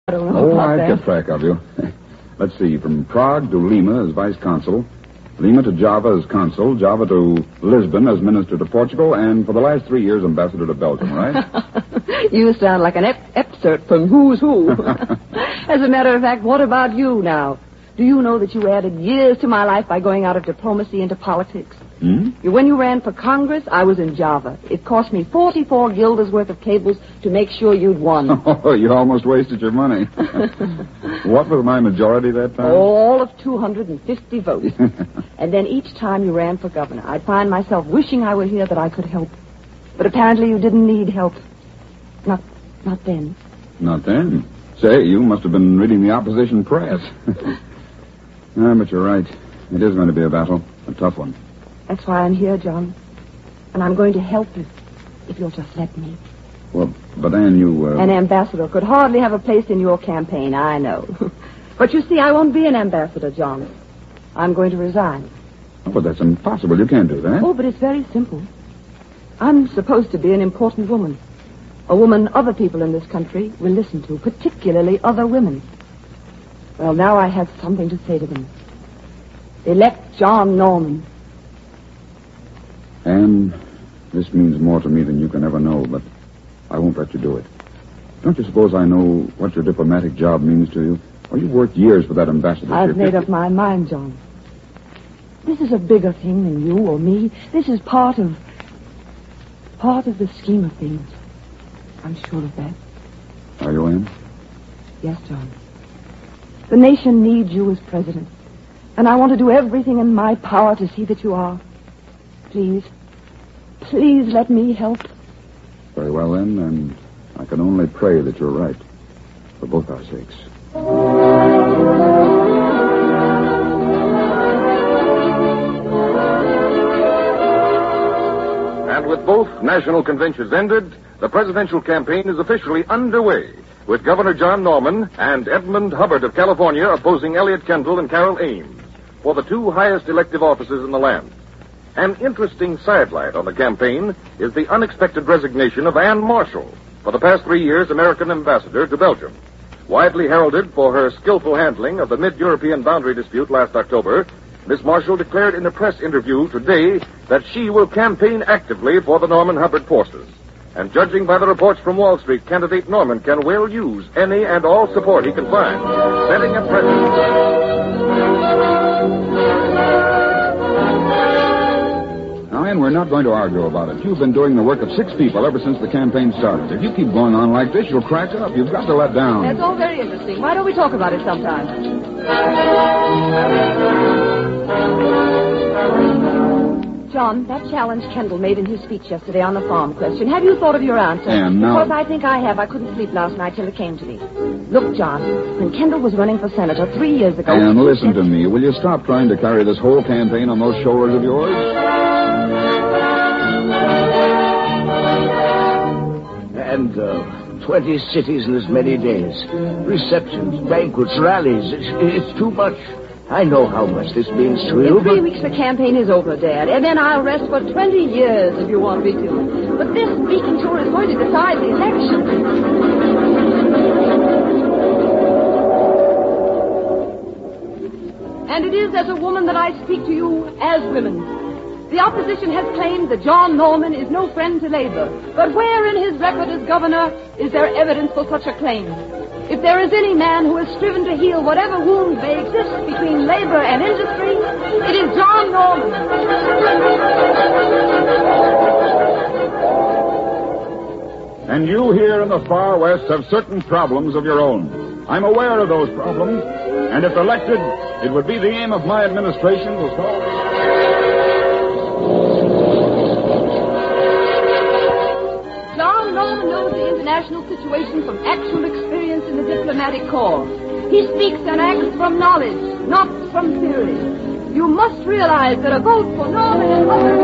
I don't know about I've that. kept track of you. Let's see, from Prague to Lima as vice consul, Lima to Java as consul, Java to Lisbon as minister to Portugal, and for the last 3 years, ambassador to Belgium, right? You sound like an excerpt from Who's Who. As a matter of fact, what about you now? Do you know that you added years to my life by going out of diplomacy into politics? Hmm? When you ran for Congress, I was in Java. It cost me 44 guilders worth of cables to make sure you'd won. Oh, you almost wasted your money. What was my majority that time? All of 250 votes. And then each time you ran for governor, I'd find myself wishing I were here that I could help. But apparently you didn't need help. Not then. Not then. Say, you must have been reading the opposition press. But you're right. It is going to be a battle. A tough one. That's why I'm here, John. And I'm going to help you, if you'll just let me. Well, but Anne, you... An ambassador could hardly have a place in your campaign, I know. But you see, I won't be an ambassador, John. I'm going to resign. Oh, but that's impossible. You can't do that. Oh, but it's very simple. I'm supposed to be an important woman. A woman other people in this country will listen to, particularly other women. Well, now I have something to say to them. Elect John Norman. Anne, this means more to me than you can ever know, but I won't let you do it. Don't you suppose I know what your diplomatic job means to you? Oh, you've worked years for that ambassadorship. I've made up my mind, John. This is a bigger thing than you or me. This is part of the scheme of things. I'm sure of that. Are you, Anne? Yes, John. The nation needs you as president. And I want to do everything in my power to see that you are. Please let me help. Very well, then, and I can only pray that you're right. For both our sakes. And with both national conventions ended, the presidential campaign is officially underway, with Governor John Norman and Edmund Hubbard of California opposing Elliott Kendall and Carol Ames for the two highest elective offices in the land. An interesting sidelight on the campaign is the unexpected resignation of Anne Marshall, for the past 3 years American ambassador to Belgium. Widely heralded for her skillful handling of the mid-European boundary dispute last October, Miss Marshall declared in a press interview today that she will campaign actively for the Norman Hubbard forces. And judging by the reports from Wall Street, candidate Norman can well use any and all support he can find, setting a precedent. Now, Anne, we're not going to argue about it. You've been doing the work of 6 people ever since the campaign started. If you keep going on like this, you'll crack up. You've got to let down. That's all very interesting. Why don't we talk about it sometime? John, that challenge Kendall made in his speech yesterday on the farm question, have you thought of your answer? Anne, now... Because I think I have. I couldn't sleep last night till it came to me. Look, John, when Kendall was running for senator 3 years ago... Anne, listen to me. Will you stop trying to carry this whole campaign on those shoulders of yours? And 20 cities in as many days. Receptions, banquets, rallies. It's too much. I know how much this means to you, In 3 weeks the campaign is over, Dad, and then I'll rest for 20 years if you want me to. But this speaking tour is going to decide the election. And it is as a woman that I speak to you as women. The opposition has claimed that John Norman is no friend to Labor. But where in his record as governor is there evidence for such a claim? If there is any man who has striven to heal whatever wounds may exist between labor and industry, it is John Norman. And you here in the far west have certain problems of your own. I'm aware of those problems, and if elected, it would be the aim of my administration to solve... John Norman knows the international situation from actual experience in the diplomatic corps. He speaks and acts from knowledge, not from theory. You must realize that a vote for Norman and Hubbard...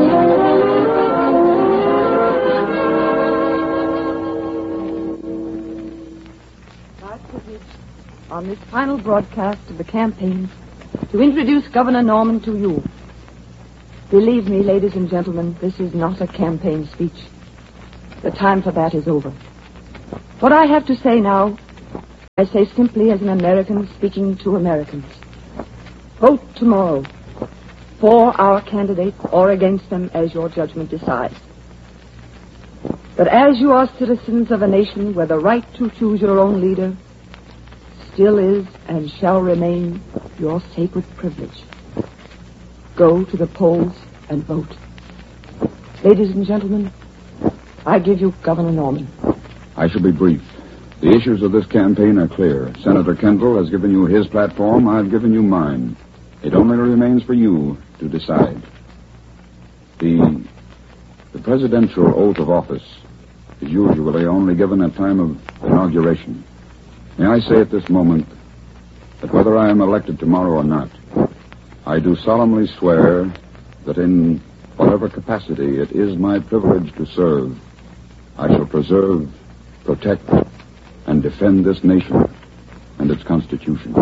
My privilege on this final broadcast of the campaign to introduce Governor Norman to you. Believe me, ladies and gentlemen, this is not a campaign speech. The time for that is over. What I have to say now I say simply as an American speaking to Americans. Vote tomorrow for our candidates or against them as your judgment decides. But as you are citizens of a nation where the right to choose your own leader still is and shall remain your sacred privilege, go to the polls and vote. Ladies and gentlemen, I give you Governor Norman. I shall be brief. The issues of this campaign are clear. Senator Kendall has given you his platform. I've given you mine. It only remains for you to decide. The presidential oath of office is usually only given at time of inauguration. May I say at this moment that whether I am elected tomorrow or not, I do solemnly swear that in whatever capacity it is my privilege to serve, I shall preserve, protect, and defend this nation and its Constitution.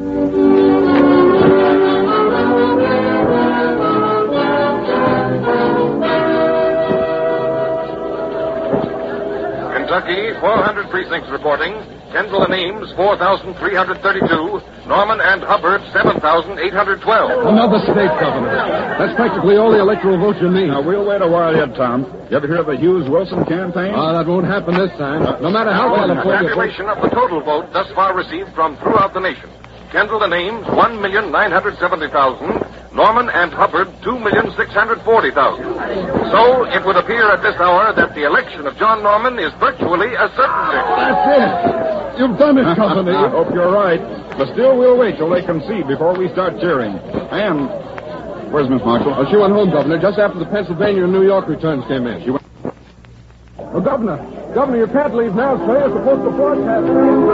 Kentucky, 400 precincts reporting. Kendall and Ames, 4,332. Norman and Hubbard, 7,812. Another state governor. That's practically all the electoral votes you need. Now, we'll wait a while yet, Tom. You ever hear of the Hughes-Wilson campaign? Oh, that won't happen this time. No matter how California... Tabulation of the total vote thus far received from throughout the nation. Kendall and Ames, 1,970,000. Norman and Hubbard, 2,640,000. So, it would appear at this hour that the election of John Norman is virtually a certainty. That's it. You've done it, Company. I hope you're right. But still, we'll wait till they concede before we start cheering. And where's Miss Marshall? Oh, she went home, Governor, just after the Pennsylvania and New York returns came in. She went... Oh, Governor, you can't leave now, sir. You're supposed to broadcast.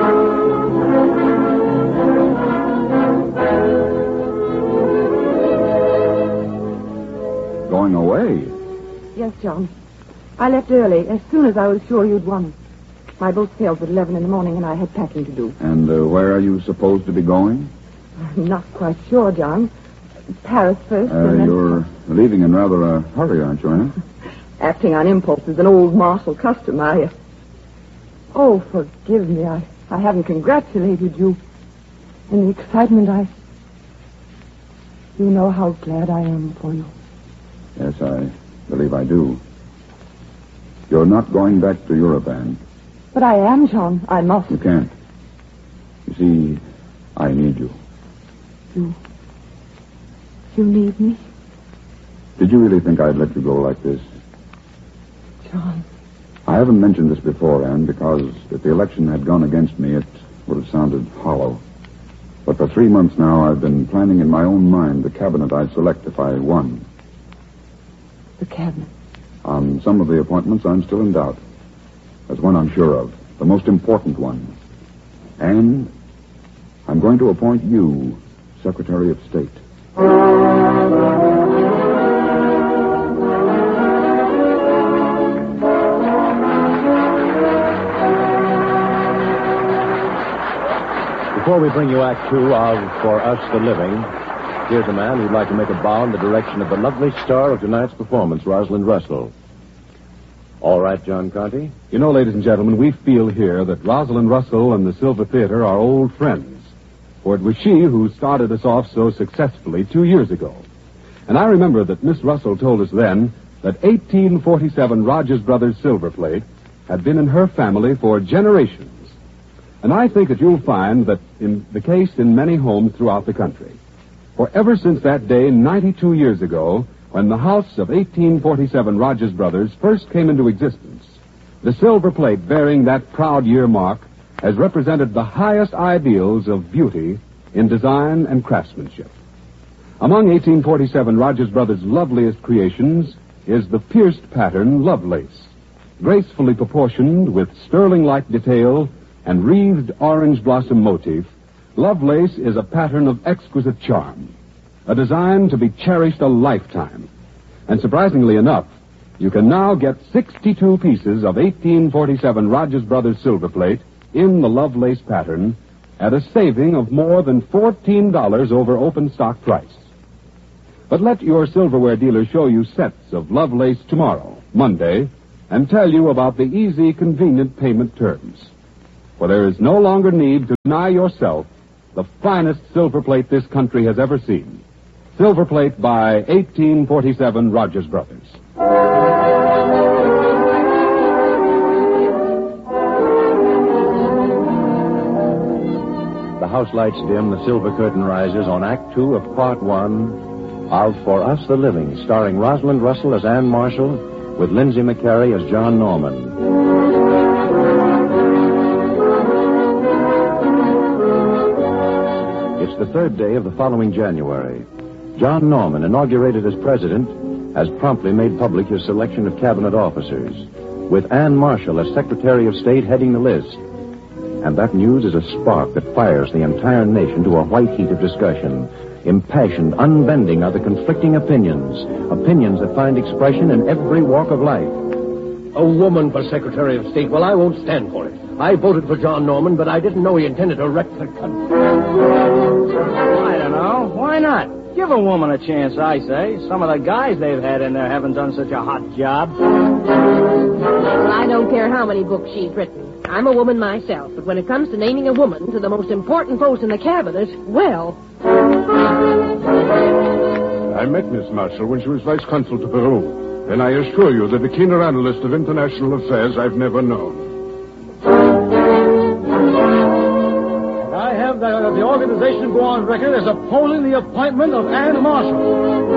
Going away? Yes, John. I left early, as soon as I was sure you'd won. My boat sailed at 11 in the morning, and I had packing to do. And where are you supposed to be going? I'm not quite sure, John. Paris first, and then... You're leaving in rather a hurry, aren't you, Anna? Acting on impulse is an old martial custom. Oh, forgive me. I haven't congratulated you. In the excitement, You know how glad I am for you. Yes, I believe I do. You're not going back to Europe, Anne. But I am, John. I must. You can't. You see, I need you. You need me? Did you really think I'd let you go like this? John. I haven't mentioned this before, Anne, because if the election had gone against me, it would have sounded hollow. But for 3 months now, I've been planning in my own mind the cabinet I'd select if I won. The cabinet? On some of the appointments, I'm still in doubt. There's one I'm sure of, the most important one. And I'm going to appoint you Secretary of State. Before we bring you Act Two of For Us the Living, here's a man who'd like to make a bow in the direction of the lovely star of tonight's performance, Rosalind Russell. All right, John Conte? You know, ladies and gentlemen, we feel here that Rosalind Russell and the Silver Theater are old friends. For it was she who started us off so successfully 2 years ago. And I remember that Miss Russell told us then that 1847 Rogers Brothers silver plate had been in her family for generations. And I think that you'll find that in the case in many homes throughout the country. For ever since that day 92 years ago, when the house of 1847 Rogers Brothers first came into existence, the silver plate bearing that proud year mark has represented the highest ideals of beauty in design and craftsmanship. Among 1847 Rogers Brothers' loveliest creations is the pierced pattern Lovelace, gracefully proportioned with sterling-like detail and wreathed orange blossom motif. Lovelace is a pattern of exquisite charm, a design to be cherished a lifetime. And surprisingly enough, you can now get 62 pieces of 1847 Rogers Brothers silver plate in the Lovelace pattern at a saving of more than $14 over open stock price. But let your silverware dealer show you sets of Lovelace tomorrow, Monday, and tell you about the easy, convenient payment terms. For there is no longer need to deny yourself the finest silver plate this country has ever seen. Silver plate by 1847 Rogers Brothers. The house lights dim, the silver curtain rises on Act 2 of Part 1 of For Us the Living, starring Rosalind Russell as Anne Marshall, with Lindsay McCary as John Norman. It's the third day of the following January. John Norman, inaugurated as president, has promptly made public his selection of cabinet officers, with Anne Marshall as Secretary of State heading the list. And that news is a spark that fires the entire nation to a white heat of discussion. Impassioned, unbending are the conflicting opinions that find expression in every walk of life. A woman for Secretary of State? Well, I won't stand for it. I voted for John Norman, but I didn't know he intended to wreck the country. I don't know. Why not? Give a woman a chance, I say. Some of the guys they've had in there haven't done such a hot job. Well, I don't care how many books she's written. I'm a woman myself, but when it comes to naming a woman to the most important post in the cabinet, well... I met Miss Marshall when she was vice consul to Peru, and I assure you that a keener analyst of international affairs I've never known. I have the organization go on record as opposing the appointment of Anne Marshall.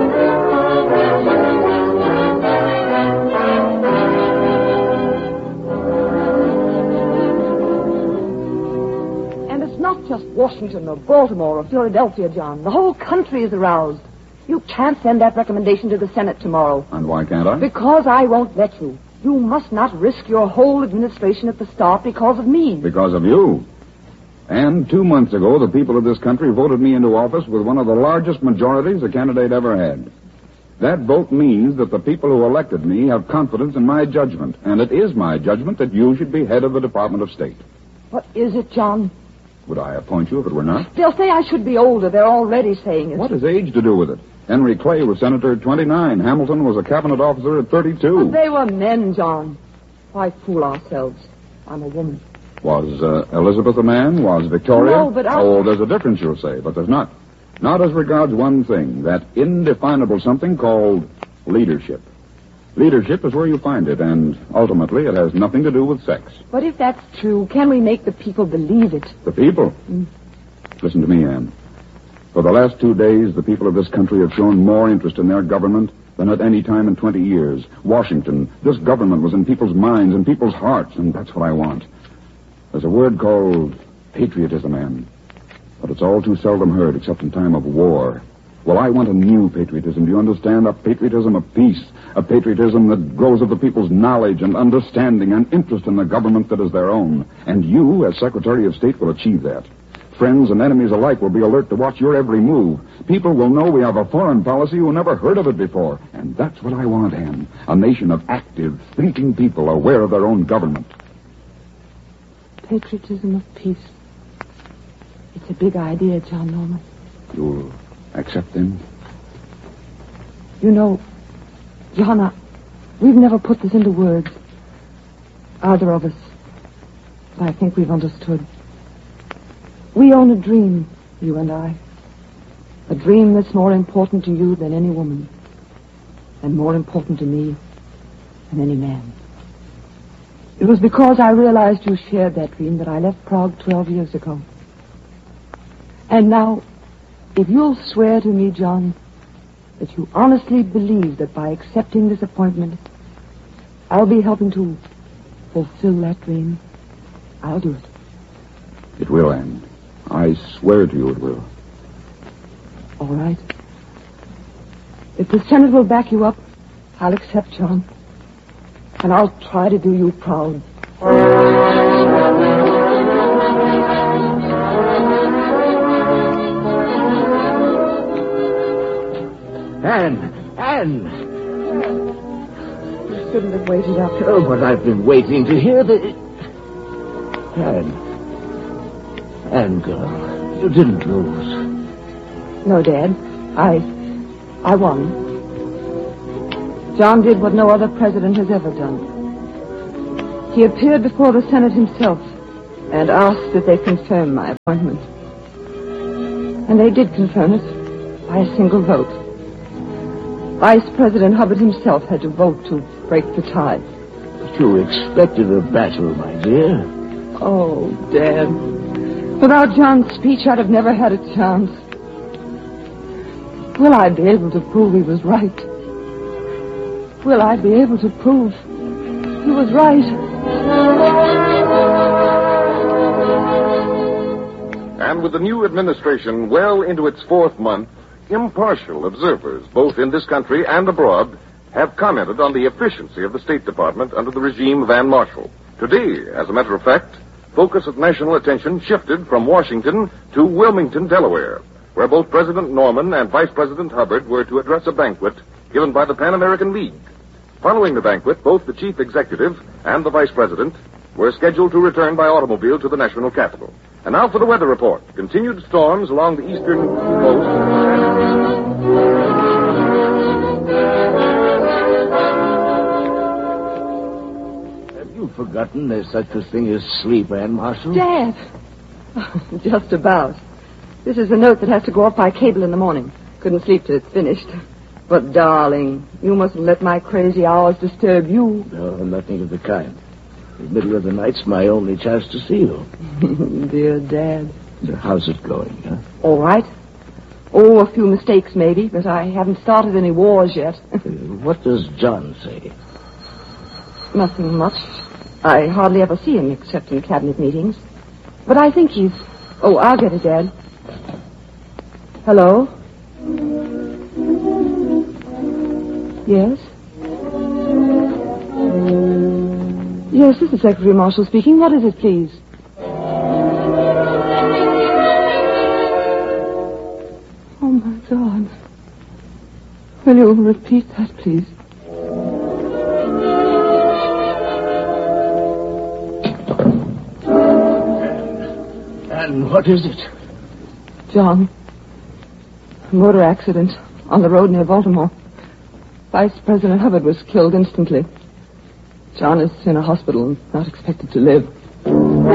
Not just Washington or Baltimore or Philadelphia, John. The whole country is aroused. You can't send that recommendation to the Senate tomorrow. And why can't I? Because I won't let you. You must not risk your whole administration at the start because of me. Because of you. And 2 months ago, the people of this country voted me into office with one of the largest majorities a candidate ever had. That vote means that the people who elected me have confidence in my judgment, and it is my judgment that you should be head of the Department of State. What is it, John? Would I appoint you if it were not? They'll say I should be older. They're already saying it. What has age to do with it? Henry Clay was senator at 29. Hamilton was a cabinet officer at 32. But they were men, John. Why fool ourselves? I'm a woman. Was Elizabeth a man? Was Victoria? No, but Oh, there's a difference, you'll say, but there's not. Not as regards one thing, that indefinable something called leadership. Leadership is where you find it, and ultimately it has nothing to do with sex. But if that's true, can we make the people believe it? The people? Listen to me, Anne. For the last 2 days, the people of this country have shown more interest in their government than at any time in 20 years. Washington, this government was in people's minds and people's hearts, and that's what I want. There's a word called patriotism, Anne. But it's all too seldom heard except in time of war. Well, I want a new patriotism, do you understand? A patriotism of peace. A patriotism that grows of the people's knowledge and understanding and interest in the government that is their own. And you, as Secretary of State, will achieve that. Friends and enemies alike will be alert to watch your every move. People will know we have a foreign policy who never heard of it before. And that's what I want, Anne. A nation of active, thinking people aware of their own government. Patriotism of peace. It's a big idea, John Norman. You'll accept them? You know, John, we've never put this into words. Either of us. But I think we've understood. We own a dream, you and I. A dream that's more important to you than any woman. And more important to me than any man. It was because I realized you shared that dream that I left Prague 12 years ago. And now, if you'll swear to me, John, that you honestly believe that by accepting this appointment, I'll be helping to fulfill that dream, I'll do it. It will, Anne. I swear to you it will. All right. If the Senate will back you up, I'll accept, John. And I'll try to do you proud. Anne! You shouldn't have waited after... Oh, but I've been waiting to hear the... Anne, girl, you didn't lose. No, Dad. I won. John did what no other president has ever done. He appeared before the Senate himself and asked that they confirm my appointment. And they did confirm it by a single vote. Vice President Hubbard himself had to vote to break the tie. But you expected a battle, my dear. Oh, Dad. Without John's speech, I'd have never had a chance. Will I be able to prove he was right? Will I be able to prove he was right? And with the new administration well into its 4th month, impartial observers, both in this country and abroad, have commented on the efficiency of the State Department under the regime of Anne Marshall. Today, as a matter of fact, focus of national attention shifted from Washington to Wilmington, Delaware, where both President Norman and Vice President Hubbard were to address a banquet given by the Pan American League. Following the banquet, both the chief executive and the vice president were scheduled to return by automobile to the national capital. And now for the weather report. Continued storms along the eastern coast. Have you forgotten there's such a thing as sleep, Anne Marshall? Dad! Just about. This is the note that has to go off by cable in the morning. Couldn't sleep till it's finished. But, darling, you mustn't let my crazy hours disturb you. No, nothing of the kind. The middle of the night's my only chance to see you. Dear Dad. So how's it going, huh? All right. Oh, a few mistakes, maybe, but I haven't started any wars yet. What does John say? Nothing much. I hardly ever see him except in cabinet meetings. But I think he's... Oh, I'll get it, Dad. Hello? Yes? Yes, this is Secretary Marshall speaking. What is it, please? Oh, my God. Will you repeat that, please? And what is it? John. A motor accident on the road near Baltimore. Vice President Hubbard was killed instantly. John is in a hospital and not expected to live.